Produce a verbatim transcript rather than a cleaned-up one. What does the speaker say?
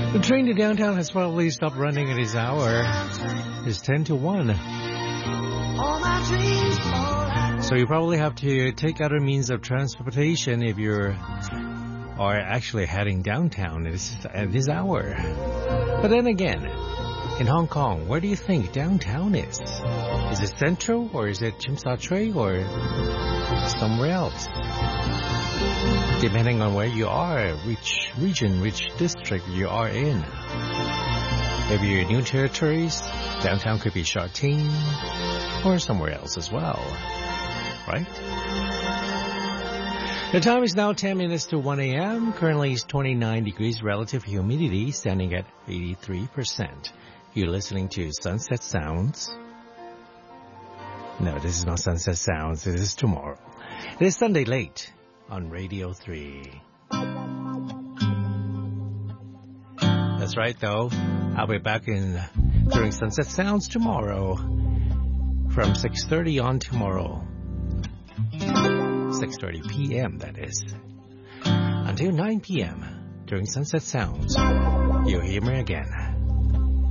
The train to downtown has probably stopped running at this hour. It's ten to one. So you probably have to take other means of transportation if you're are actually heading downtown at this, at this hour. But then again, in Hong Kong, where do you think downtown is? Is it Central, or is it Tsim Sha Tsui, or somewhere else? Depending on where you are, which region, which district you are in. If you're in New Territories, downtown could be Sha Tin, or somewhere else as well. Right? The time is now ten minutes to one a.m. Currently it's twenty-nine degrees. Relative humidity standing at eighty-three percent. You're listening to Sunset Sounds. No, this is not Sunset Sounds. This is tomorrow. It is Sunday late on Radio three. That's right, though. I'll be back in during Sunset Sounds tomorrow from six thirty on tomorrow. six thirty p.m., that is. Until nine p.m. during Sunset Sounds, you'll hear me again.